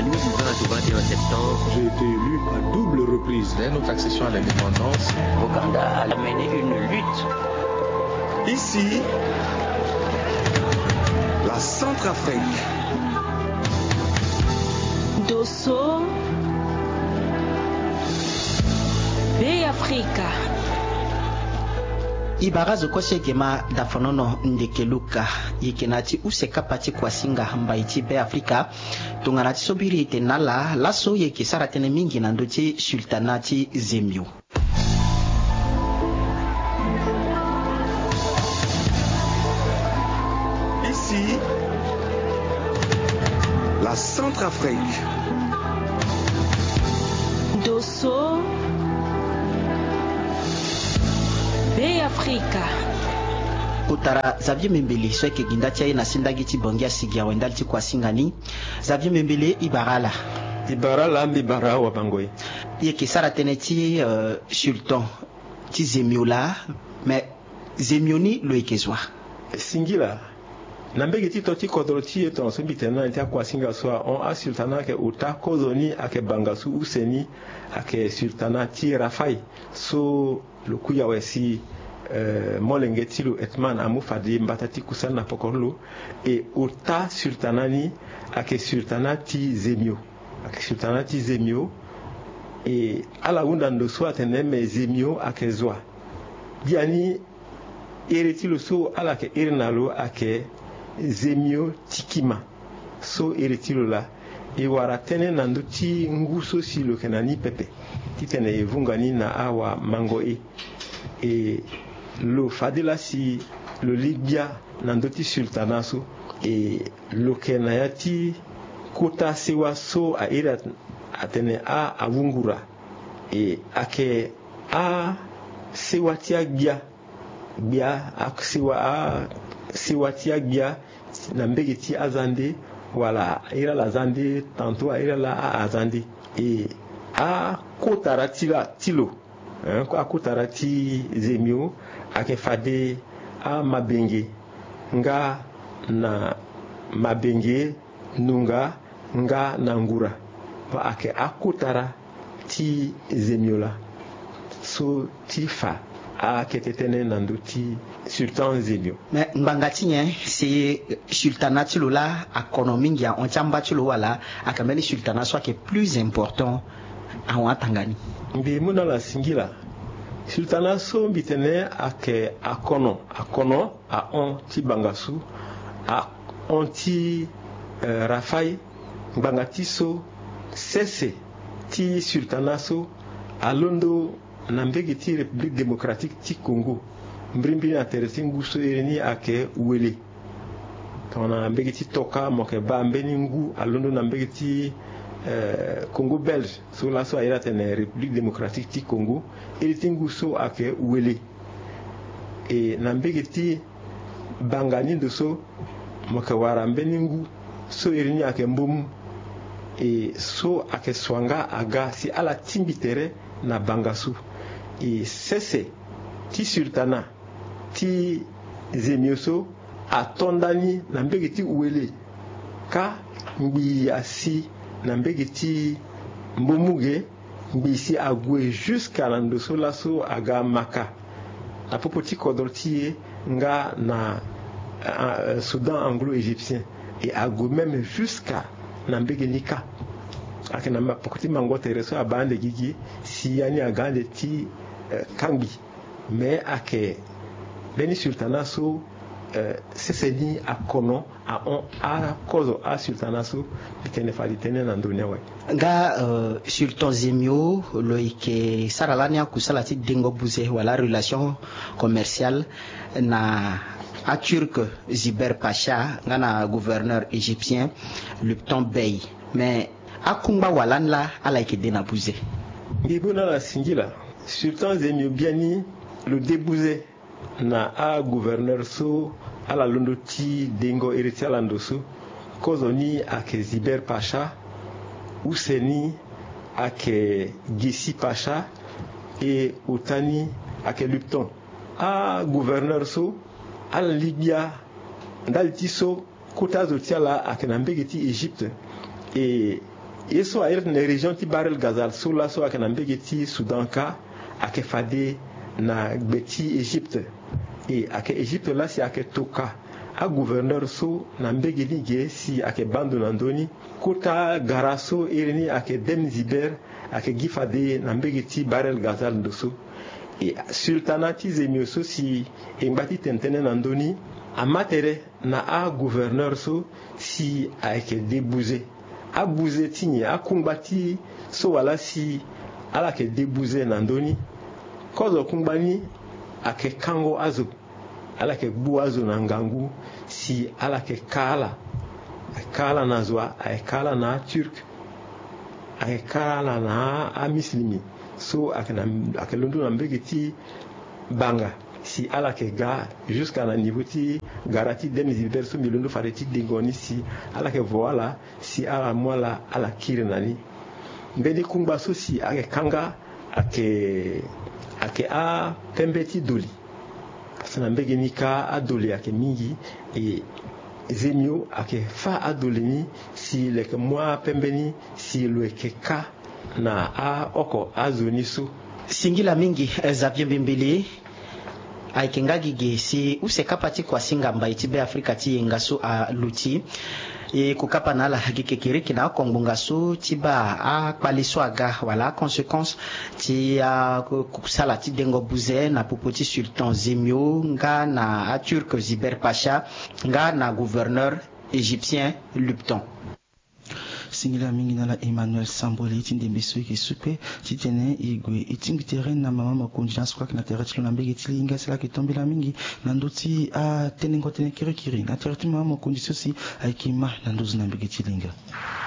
nuit du 20 au 21 septembre, j'ai été élu à double reprise. Dès notre accession à l'indépendance, Ouganda a mené une lutte. Ici, la Centrafrique. Dosso, Bay Africa. Ibarazo kwa shekema dafonono ndekeluka yekenati useka pati kwa singa mbaiti Bay Africa tunganati sobiri itenala laso yekisara tene mingi na ndoti sultanati Zemio. Ici, la Centrafrique. Dosso, Bay Africa. Kutara Xavier Membele sweke gindatia ina sindagi tibongia sigia wendalti kwa singani Xavier Membele Ibarala mbibara wa bangoy yekisara tene ti sultan ti Zemiola mais Zemioni lo ekezwa singila nambegi ti toti kodro ti eton so bitena ti akwa singa so on a sultana ke uta kozoni ake bangasu useni ake sultana ti rafai so lukuya wesi molenge tilo etman amufadi mbatati kusana pokorlo e uta sultanani ake sultanati Zemio e ala unda ndo so ateneme Zemio ake zwa diani eretilo so ala ke ernalo ake Zemio tikima so eretilo la e wara tene nando ti nguso silo kenani pepe titene evungani na awa mango e lo fadila si lo libya nando ti sultana so e lo kenayati kota sewa so a ira atene a avungura e ake a sewa ti agbia sewa ti agbia na mbege ti azande wala ira la zande tanto a ira la azande e a kotara tilo a kotara ti Zemio ake fade a mabenge nga na mabenge nunga nga na ngura pa ake a kotara ti Zemiola so ti fa a ketetene nando ti sultan Zemio mais mbangati nye c'est sultanat ti lo la akono mingi on chamba ti lo wala akameli sultanat soit que plus important a on tangani mbi muna la singila sultana so bitene ake akono a on ti bangasu a on ti rafai bangati so sese ti sultana so alondo na mbegi ti République démocratique ti Congo mbrimbi na tereti nguso ereni ake wele tona mbegi ti toka moke ba mbeni ngu alondo na mbegi ti Congo belge so la so ayira tene République démocratique ti Congo ereti nguso ake wele e na mbegi ti bangani ndo so moke wara mbeni ngu so ereni ake mbum e so ake swanga aga si ala timbitere na bangasu e sese ti sultana ti Zemio so atondani na mbegi ti wele ka ngbi asi na mbegi ti mbomuge ngbi si agwe jusqu'à la ndoso la so aga maka na popo ti kodro ti ye nga na Soudan anglo-égyptien et agwe même jusqu'à na mbegi nika ake na pokoti mango tereso abande gigi si yani agande ti kangi mais ake beni sultana so seseni akono a on a kozo a sultana so bitene falitene na ndonia wa nga sultan Zemio lo ike saralani akusala ti dengo buze wala relation commerciale na a turc Ziber Pacha nga na gouverneur égyptien Lupton Bey mais akumba walan la ala ike dena buze ngibona la singila sultan Zemio biani le débouze na a gouverneur so ala londo ti dengo eriti ala ndoso kozoni ake Ziber Pacha useni ake Gessi Pacha e utani ake Lupton a gouverneur so ala Libya ndali ti so kota zo ti ala ake na mbege ti Égypte e Eso air na région ti barel gazal so la so akena mbege ti Soudan ka ake fade na beti Égypte et ake Égypte là si ake toka a gouverneur so na mbege lige si ake bandu na ndoni kota garaso irini ake dem ziber ake gifade na mbege ti barel gazal ndoso et sultanati zemio so si embati tentene na ndoni amatere na a gouverneur so si ake débouzer a bouze tinye a kumbati so wala si ala ke débouze na ndoni kozo kumbani ake kango azo ala ke bu azo na ngangu si ala ke kala na zwa ay kala na turc ay kala na a muslimi so ake londo na mbege ti banga si ala ke ga jusqu'à na niveau ti garati dem ziber so milondo fareti dingoni si ala ke voila si ala mola ala kirinani mbedi kumba so si ake kanga ake a pembeti doli sana mbege nika a doli ake mingi e zemio ake fa a dolini si leke mwa pembeni si leke ka na a oko a zoni so singila mingi Xavier Bimbili aikengagige si usekapati kwa singa mbaiti be Afrika ti yengaso a luti e kukapa na la hakike kiriki na kongbungaso tiba a kwaliso aga wala conséquence ti kusala ti dengo buze na popoti sultan Zemio nga na a turc Ziber Pacha nga na gouverneur égyptien Lupton singila mingi na la Emmanuel Samboli tindembe soki supe titene igwe itingi terrain na mama makundi na soka na terrain tilo na mbege tilinga sala kitombela mingi na ndoti a tenengo tenekiri na terrain mama makundi sosi aikima na ndozi na mbege tilinga